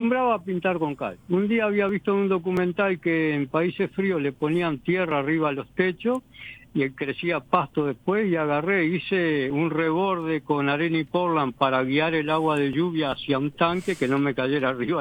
acostumbraba a pintar con cal. Un día había visto en un documental que en países fríos le ponían tierra arriba a los techos y crecía pasto después, y agarré, hice un reborde con arena y portland para guiar el agua de lluvia hacia un tanque que no me cayera arriba